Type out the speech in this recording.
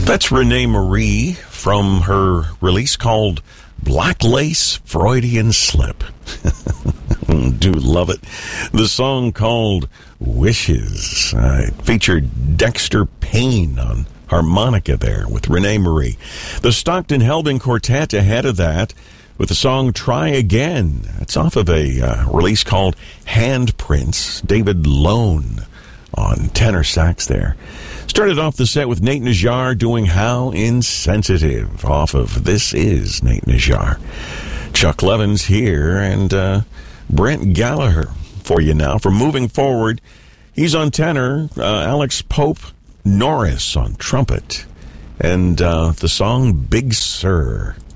That's Renee Marie from her release called Black Lace Freudian Slip. Do love it. The song called Wishes featured Dexter Payne on harmonica there with Renee Marie. The Stockton Helding Quartet ahead of that with the song Try Again. It's off of a release called Handprints. David Lone on tenor sax there. Started off the set with Nate Najjar doing How Insensitive off of This Is Nate Najjar. Chuck Levin's here and Brent Gallagher for you now. For Moving Forward, he's on tenor, Alex Pope Norris on trumpet, and the song Big Sur.